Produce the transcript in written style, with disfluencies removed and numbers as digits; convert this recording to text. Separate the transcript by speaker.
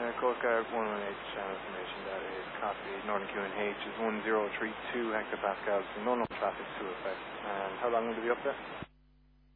Speaker 1: Coast Guard 118 channel information. That is copy. Northern QNH is 1032 hectopascals. No traffic to effect. And how long will it be up there?